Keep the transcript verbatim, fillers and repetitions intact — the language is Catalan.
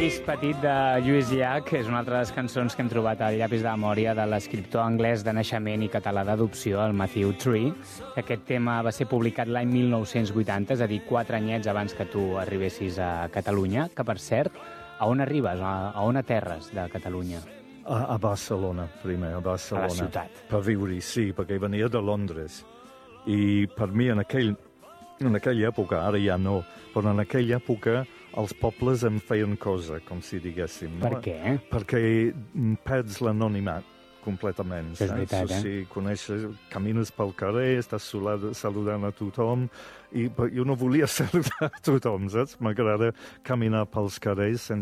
Paradís Petit de Lluís Llach és una altra de les cançons que hem trobat al llapis de memòria de l'escriptor anglès de naixement i català d'adopció, el Matthew Tree. Aquest tema va ser publicat l'any mil nou-cents vuitanta, és a dir, quatre anyets abans que tu arribessis a Catalunya, que, per cert, a on arribes, a, a on aterres de Catalunya? A, a Barcelona, primer, a Barcelona. A la ciutat. Per viure-hi, sí, perquè venia de Londres. I per mi, en, aquell, en aquella època, ara ja no, però en aquella època els pobles em feien cosa, com si diguéssim. No? Per què? Perquè perds l'anonimat completament. És veritat, eh? Si coneixes, camines pel carrer, estàs saludant a tothom, i jo no volia saludar a tothom, saps? M'agrada caminar pels carrers sense